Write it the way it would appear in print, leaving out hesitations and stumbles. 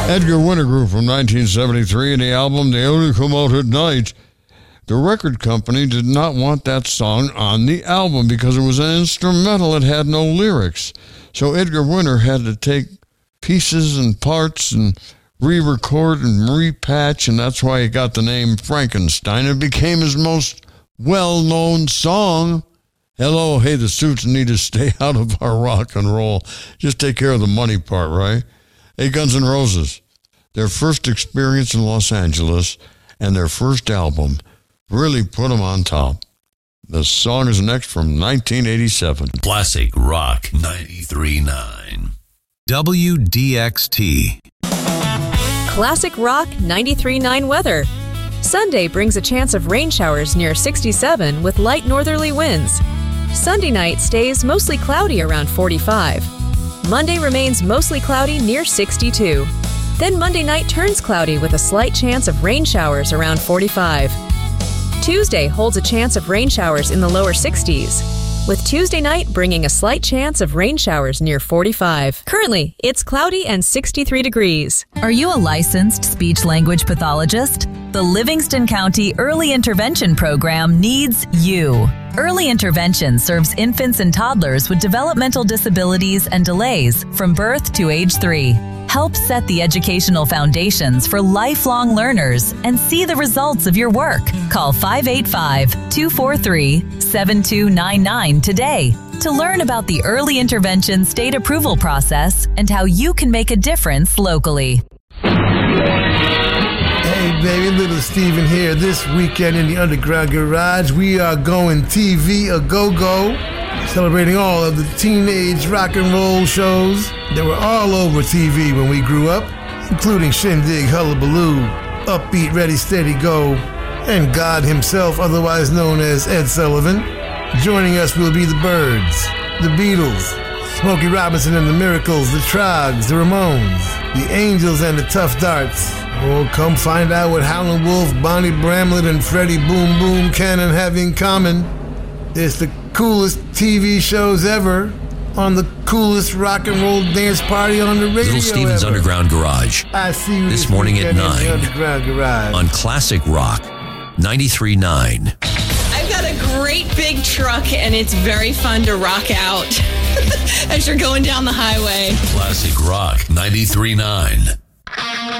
Edgar Winter Group from 1973 and the album They Only Come Out at Night. The record company did not want that song on the album because it was an instrumental. It had no lyrics. So Edgar Winter had to take pieces and parts and re-record and repatch, and that's why he got the name Frankenstein. It became his most well-known song. Hello, hey, the Suits need to stay out of our rock and roll. Just take care of the money part, right? Hey, Guns N' Roses, their first experience in Los Angeles and their first album really put them on top. The song is next from 1987. Classic Rock 93.9. WDXT. Classic Rock 93.9 weather. Sunday brings a chance of rain showers near 67 with light northerly winds. Sunday night stays mostly cloudy around 45. Monday remains mostly cloudy near 62. Then Monday night turns cloudy with a slight chance of rain showers around 45. Tuesday holds a chance of rain showers in the lower 60s, with Tuesday night bringing a slight chance of rain showers near 45. Currently, it's cloudy and 63 degrees. Are you a licensed speech-language pathologist? The Livingston County Early Intervention Program needs you. Early Intervention serves infants and toddlers with developmental disabilities and delays from birth to age 3. Help set the educational foundations for lifelong learners and see the results of your work. Call 585-243-7299 today to learn about the Early Intervention state approval process and how you can make a difference locally. Hey baby, Little Steven here. This weekend in the Underground Garage, we are going TV a go-go, celebrating all of the teenage rock and roll shows that were all over TV when we grew up, including Shindig, Hullabaloo, Upbeat, Ready, Steady, Go, and God himself, otherwise known as Ed Sullivan. Joining us will be the Byrds, the Beatles, Smokey Robinson and the Miracles, the Troggs, the Ramones, the Angels, and the Tough Darts. Oh, come find out what Howlin' Wolf, Bonnie Bramlett, and Freddie Boom Boom Cannon have in common. It's the coolest TV shows ever on the coolest rock and roll dance party on the radio. Little Steven's ever. Underground Garage. I see you this morning at 9 Underground Garage on Classic Rock 93.9. I've got a great big truck, and it's very fun to rock out as you're going down the highway. Classic Rock 93.9.